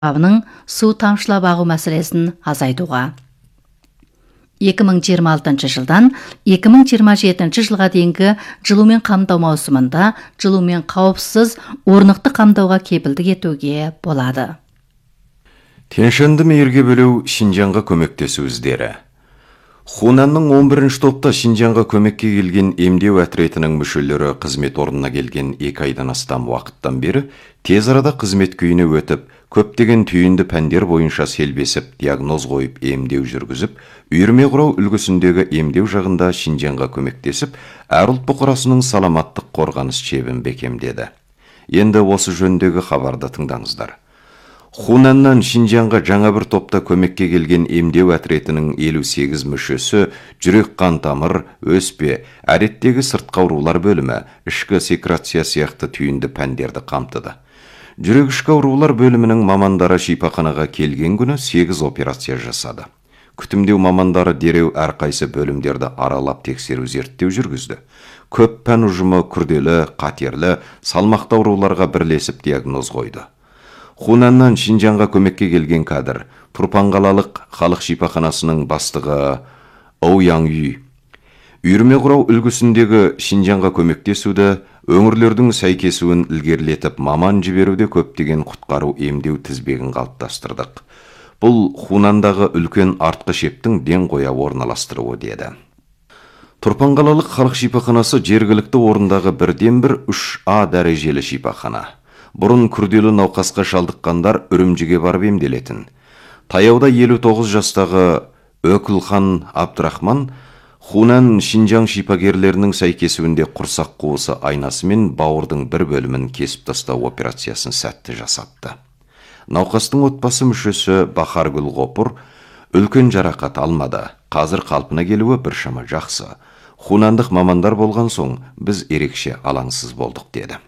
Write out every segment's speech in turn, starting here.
абының су тамшылап ағу мәселесін азайтуға. 2026 жылдан 2027 жылға дейінгі жылумен қамтау маусымында жылумен қауіпсіз орнықты қамтауға кепілдік етуге болады. Тянь-Шаньды мейірге бөлеу Шинжанға көмектесу іздері. Хунанның 11-ші топта Шинжанға көмекке келген емдеу әтіретінің мүшелері қызмет орнына келген 2 айдан астам уақыттан бері тез арада қызмет күйіне өтіп, көптеген түйінді пәндер бойынша селбесіп, диагноз қойып, емдеу жүргізіп, үйірме құрау үлгісіндегі емдеу жағында Шинжанға көмектесіп, әр ұлт бұқарасының саламаттық қорғаныс шебін бекемдеді. Енді осы жөндегі хабарды тыңдаңыздар. Хунаннан Шинжанға жаңа бір топта көмекке келген емдеу әтіретінің 58 мүшесі жүрек қан тамыр, өспе, әдеттегі сыртқы аурулар бөлімі, ішкі секреция сияқты түйінді пәндерді қамтыды. Жүрек ішкі аурулар бөлімінің мамандары шипаханаға келген күні 8 операция жасады. Күтімдеу мамандары дереу әрқайсы бөлімдерді аралап тексеру зерттеу жүргізді. Көп пән ұжымы күрделі, қатерлі, салмақты ауруларға бірлесіп диагноз қойды. Хунаннан Шинжанға көмекке келген кадр Турпан қалалық халық шипаханасының бастығы Оу Яңүй. Үйірме құрау үлгісіндегі Шинжанға көмектесуді, өңірлердің сәйкесуін ілгерілетіп, маман жіберуде көптеген құтқару емдеу тізбегін қалыптастырдық. Бұл Хунандағы үлкен артқы шептің ден қоя орналастыруы деді. Турпан қалалық халық шипаханасы жергілікті орындағы бірден-бір 3А дәрежелі шипахана. Бұрын күрделі науқасқа шалдыққандар Үрімжіге барып емделетін. Таяуда 59 жастағы Өкілхан Абдрахман Хунан Шинжан шипагерлерінің сәйкесуінде құрсақ қуысы айнасы мен бауырдың бір бөлімін кесіп тастау операциясын сәтті жасатты. Науқастың отбасы мүшесі Бахаргүл Ғопыр үлкен жарақат алмады. Қазір қалпына келуі біршама жақсы. Хунандық мамандар болған соң біз ерекше алаңсыз болдық деді.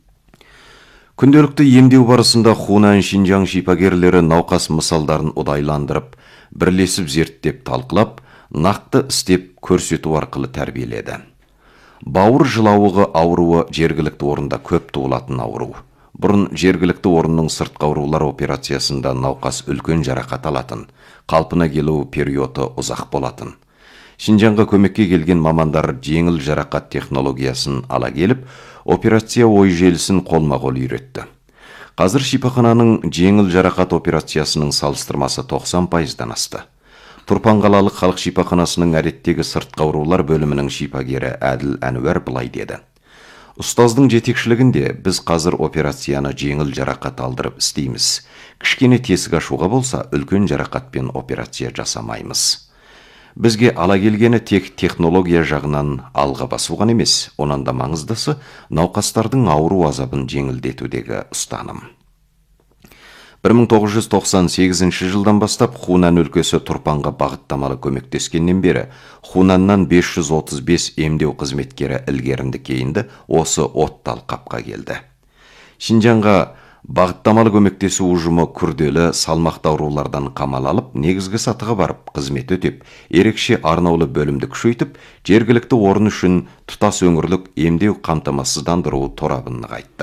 Күнделікті емдеу барысында Хунан Шинжан шипагерлері науқас мысалдарын ұдайландырып, бірлесіп зерттеп талқылап, нақты істеп көрсету арқылы тәрбиеледі. Бауыр жылауығы ауруы жергілікті орында көп туылатын ауру. Бұрын жергілікті орынның сыртқы аурулар операциясында науқас үлкен жарақат алатын, қалпына келу периоды ұзақ болатын. Шинжанға көмекке келген мамандар жеңіл жарақат технологиясын ала келіп, операция ой желісін қолма-қол үйретті. Қазір шипахананың жеңіл жарақат операциясының салыстырмасы 90%-дан асты. Турпан қалалық халық шипаханасының әдеттегі сыртқы аурулар бөлімінің шипагері Әділ Әнуар былай деді. Ұстаздың жетекшілігінде біз қазір операцияны жеңіл жарақат алдырып істейміз. Кішкене тесік ашуға болса, үлкен жарақатпен операция жасамаймыз. Бізге ала келгені тек технология жағынан алға басуған емес, онан да маңыздысы науқастардың ауру азабын жеңілдетудегі ұстаным. 1998 жылдан бастап Хунан өлкесі Турпанға бағыттамалы көмектескеннен бері Хунаннан 535 емдеу қызметкері ілгерінді кейінді осы оттал қапқа келді. Шинжанға бағыттамалы көмектесу ұжымы күрделі салмақты аурулардан қамал алып, негізгі сатыға барып, қызмет өтеп, ерекше арнаулы бөлімді күшейтіп, жергілікті орын үшін тұтас өңірлік емдеу қамтамасыздандыру торабын нығайтты.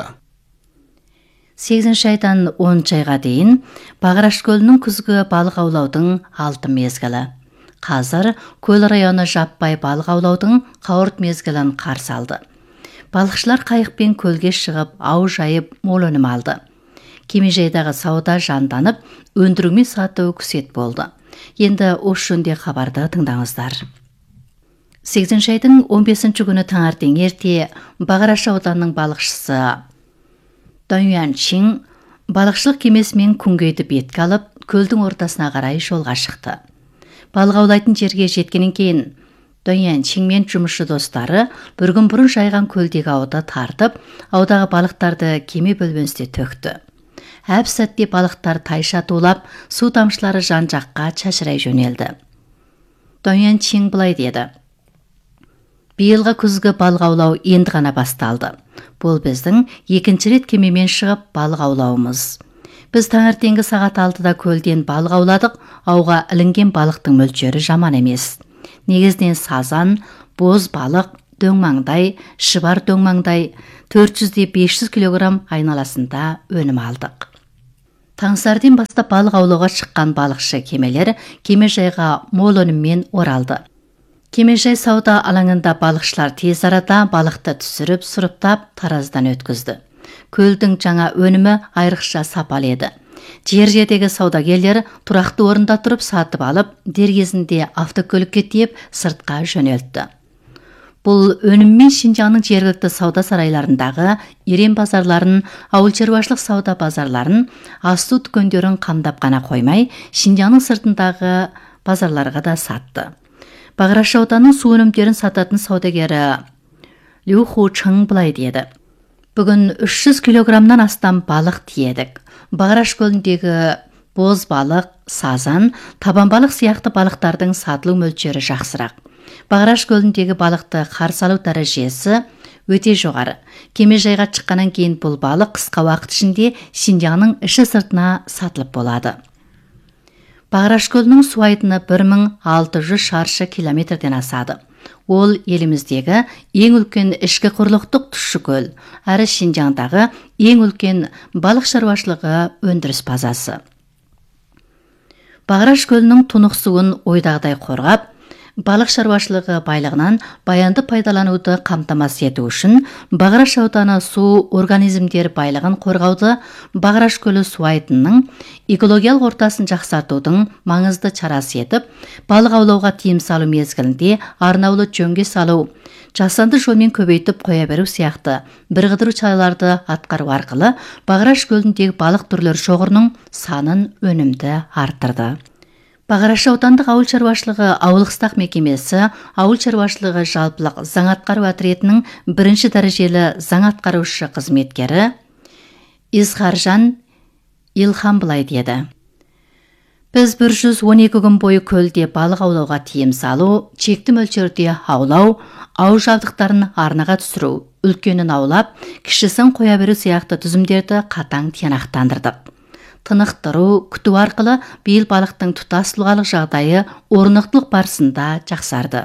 8 айдан 10 айға дейін Бағыраш көлінің күзгі балық аулаудың 6 мезгілі. Қазір көл районы жаппай балық аулаудың қауырт мезгілін қарсы алды. Балықшылар қайықпен көлге шығып, ау жайып, мол өнім алды. Кемежайдағы сауда жанданып, өндірумен сату күсет болды. Енді осы жөнде хабарды тыңдаңыздар. 8 айдың 15 күні таңертең ерте Бағыраш ауданының балықшысы Доньян Чин балықшылық кемесімен күнгейді бетке алып, көлдің ортасына қарай жолға шықты. Балық аулайтын жерге жеткеннен кейін Доньян Чин мен жұмысшы достары бір күн бұрын жайған көлдегі ауды тартып, аудағы балықтарды кеме бөлмесіне төкті. Әп сәтте балықтар тайша тулап, су тамшылары жан-жаққа шашырай жөнелді. Доньян Чин былай деді: биылғы күзгі балық аулау енді ғана басталды. Бұл біздің екінші рет кемемен шығып балық аулауымыз. Біз таңертеңгі сағат 6-да көлден балық ауладық, ауға ілінген балықтың мөлшері жаман емес. Негізінен сазан, боз балық, дөңмаңдай, шыбар дөңмаңдай 400-500 килограмм айналасында өнім алдық. Таңсарден бастап балық аулауға шыққан балықшы кемелер кемежайға мол өніммен оралды. Кемежай сауда алаңында балықшылар тез арада балықты түсіріп, сұрыптап, тараздан өткізді. Көлдің жаңа өнімі айрықша сапалы еді. Жердегі саудагерлер тұрақты орында тұрып сатып алып, дер кезінде автокөлікке тиеп сыртқа жөнелтті. Бұл өніммен Шинжаңның жергілікті сауда сарайларындағы ерен базарларын, ауыл шаруашылық сауда базарларын, ас-су дүкендерін қамдап қана қоймай, Шинжаңның сыртындағы базарларға да сатты. Бағраш ауданның су өнімдерін сататын саудагері Лю Ху Чың былай деді: "Бүгін 300 килограммнан астам балық тиедік. Бағраш көліндегі боз балық, сазан, табан балық сияқты балықтардың сатылу мөлшері жақсырақ. Бағраш көліндегі балықты қарсы алу дәрежесі өте жоғары. Кемежайға шыққаннан кейін бұл балық қысқа уақыт ішінде Шинжаңның іші сыртына сатылып болады." Бағраш көлінің су айдыны 1600 шаршы километрден асады. Ол еліміздегі ең үлкен ішкі құрлықтық тұщы көл, әрі Шинжаңдағы ең үлкен балық шаруашылығы өндіріс базасы. Бағраш көлінің тұнық суын ойдағыдай қорғап, балық шаруашылығы байлығынан баянды пайдалануды қамтамасыз ету үшін Бағраш ауданы су организмдері байлығын қорғауды Бағраш көлі су айдынының экологиялық ортасын жақсартудың маңызды шарасы етіп, балық аулауға тыйым салу мезгілінде арнаулы жөнге салу, жасанды жолмен көбейтіп қоя беру сияқты бірқыдыру шараларды атқару арқылы Бағраш көліндегі балық түрлері шоғырының санын өнімді арттырды. Бағраш аудандық ауыл шаруашылығы ауылықстақ мекемесі ауыл шаруашылығы жалпылық заң атқару отрядының бірінші дәрежелі заң атқарушы қызметкері Изхаржан Илхам былай деді: "Біз 112 күн бойы көлде балық аулауға тыйым салу, шекті мөлшерде аулау, ау жабдықтарын арнаға түсіру, үлкенін аулап, кішісін қоя беру сияқты түзімдерді қатаң тиянақтандырдық. Тынықтыру, күту арқылы биыл балықтың тұтас тұлғалық жағдайы орнықтылық барысында жақсарды.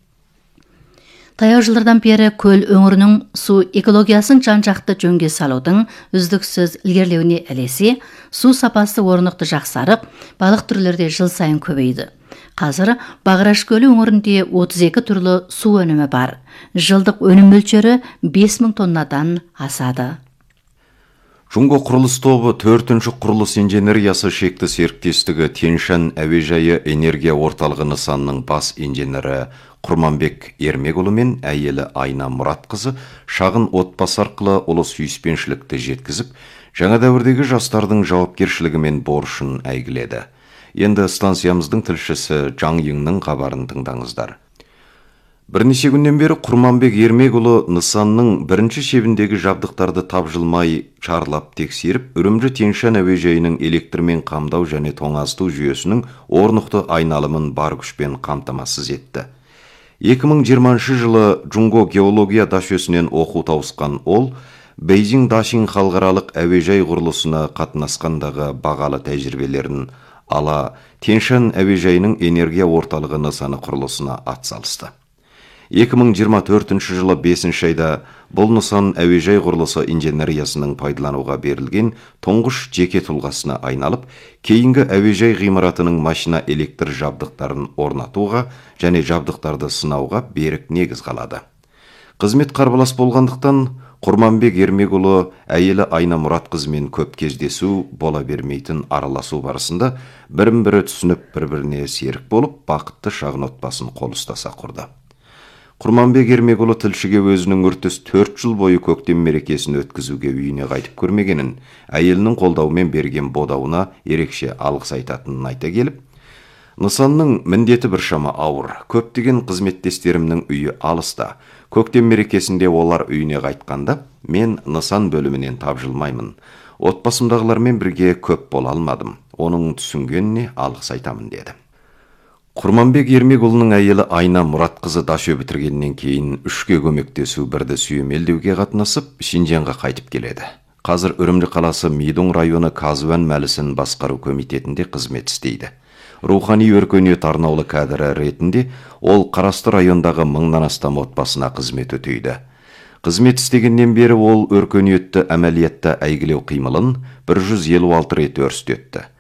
Таяу жылдардан бері көл өңірінің су экологиясын жан-жақты жөнге салудың үздіксіз ілгерілеуіне ілесе, су сапасы орнықты жақсарып, балық түрлерде жыл сайын көбейді. Қазір Бағраш көлі өңірінде 32 түрлі су өнімі бар. Жылдық өнім мөлшері 5000 тоннадан асады." Жунго құрылыс тобы 4-ші құрылыс инженериясы шекті серіктестігі Тянь-Шань әуежайы энергия орталығы нысанының бас инженері Құрманбек Ермекұлы мен әйелі Айна Мұратқызы шағын отбасы арқылы ұлы сүйіспеншілікті жеткізіп, жаңа дәуірдегі жастардың жауапкершілігі мен борышын әйгіледі. Енді станциямыздың тілшісі Жаң Йыңның хабарын тыңдаңыздар. Бірнеше күннен бері Құрманбек Ермекұлы нысанның бірінші шебіндегі жабдықтарды тапжылмай чарлап тексеріп, Үрімжі Тянь-Шань әуежайының электрмен қамдау және тоңазыту жүйесінің орнықты айналымын бар күшпен қамтамасыз етті. 2020 жылы Жунго геология дашөсінен оқу тауысқан ол, Бейжің Дашин халықаралық әуежай құрылысына қатынасқандағы бағалы тәжірибелерін ала Тянь-Шань әуежайының энергия орталығы нысаны құрылысына атсалысты. 2024 жылы 5 айда бұл нысан әуежай құрылысы инженериясының пайдалануға берілген тұңғыш жеке тұлғасына айналып, кейінгі әуежай ғимаратының машина электр жабдықтарын орнатуға және жабдықтарды сынауға берік негіз қалады. Қызмет қарбалас болғандықтан Құрманбек Ермекұлы әйелі Айна Мұратқызымен көп кездесу бола бермейтін араласу барысында бірін-бірі түсініп бір-біріне серік болып, бақытты шағын отбасын қол ұстаса құрды. Құрманбек Ермекұлы тілшіге өзінің үртіс 4 жыл бойы көктем мерекесін өткізуге үйіне қайтып көрмегенін, әйелінің қолдауымен берген бодауына ерекше алғыс айтатынын айта келіп, нысанның міндеті біршама ауыр, көптеген қызметтестерімнің үйі алыста. Көктем мерекесінде олар үйіне қайтқанда, мен нысан бөлімінен тапжылмаймын. Отбасымдағылармен бірге көп бола алмадым. Оның түсінгеніне алғыс айтамын деді. Құрманбек Ермекұлының әйелі Айна Мұратқызы дашө бітіргеннен кейін үшке көмектесу бірді сүйемелдеуге қатынасып, Шинжаңға қайтып келеді. Қазір Үрімжі қаласы Мидоң районы Казуан мәлісін басқару комитетінде қызмет істейді. Рухани өркениет арнаулы кадры ретінде ол қарасты райондағы 1000-нан астам отбасына қызмет өтейді. Қызмет істегеннен бері ол өркениетті әмәлиятта әйгілеу қимылын 156 рет өрістетті.